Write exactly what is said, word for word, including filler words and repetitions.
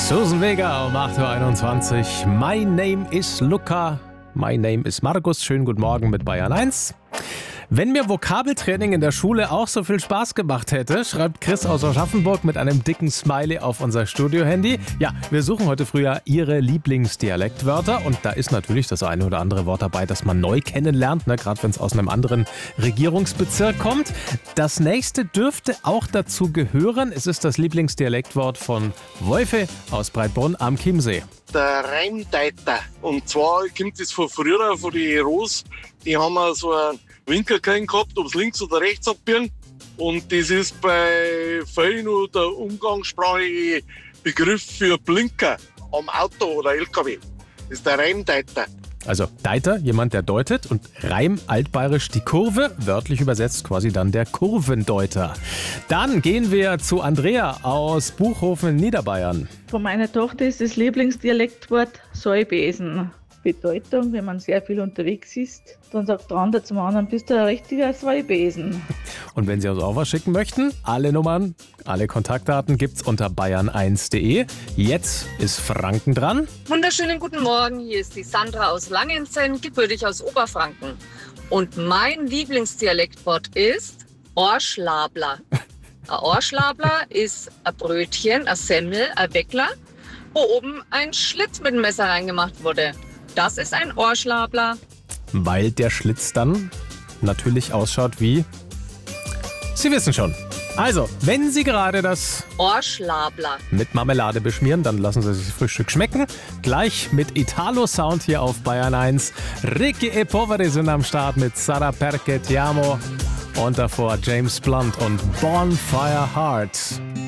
Susan Vega um acht Uhr einundzwanzig. My name is Luca. My name is Markus. Schönen guten Morgen mit Bayern eins. Wenn mir Vokabeltraining in der Schule auch so viel Spaß gemacht hätte, schreibt Chris aus Aschaffenburg mit einem dicken Smiley auf unser Studio-Handy. Ja, wir suchen heute früher Ihre Lieblingsdialektwörter und da ist natürlich das eine oder andere Wort dabei, das man neu kennenlernt, ne, gerade wenn es aus einem anderen Regierungsbezirk kommt. Das nächste dürfte auch dazu gehören. Es ist das Lieblingsdialektwort von Wolfe aus Breitbrunn am Chiemsee. Der Reimdeiter. Und zwar kommt das von früher, von den Ros. Die haben so einen Winkelkeil gehabt, ob es links oder rechts abbiegen. Und das ist bei vielen nur der umgangssprachliche Begriff für Blinker am Auto oder L K W. Das ist der Reimdeiter. Also Deiter, jemand, der deutet, und Reim, altbayerisch die Kurve, wörtlich übersetzt quasi dann der Kurvendeuter. Dann gehen wir zu Andrea aus Buchhofen in Niederbayern. Von meiner Tochter ist das Lieblingsdialektwort Säubesen. Bedeutung, wenn man sehr viel unterwegs ist, dann sagt der andere zum anderen, bist du ein richtiger Säubesen. Und wenn Sie uns auch was schicken möchten, alle Nummern, alle Kontaktdaten gibt's unter bayern eins punkt de. Jetzt ist Franken dran. Wunderschönen guten Morgen, hier ist die Sandra aus Langenzenn, gebürtig aus Oberfranken. Und mein Lieblingsdialektwort ist Ohrschlabler. Ein Ohrschlabler ist ein Brötchen, ein Semmel, ein Weckler, wo oben ein Schlitz mit dem Messer reingemacht wurde. Das ist ein Ohrschlabler. Weil der Schlitz dann natürlich ausschaut wie... Sie wissen schon. Also, wenn Sie gerade das Ohrschlabler mit Marmelade beschmieren, dann lassen Sie sich das Frühstück schmecken. Gleich mit Italo-Sound hier auf Bayern eins. Ricky e Poveri sind am Start mit Sarà perché ti amo. Und davor James Blunt und Bonfire Heart.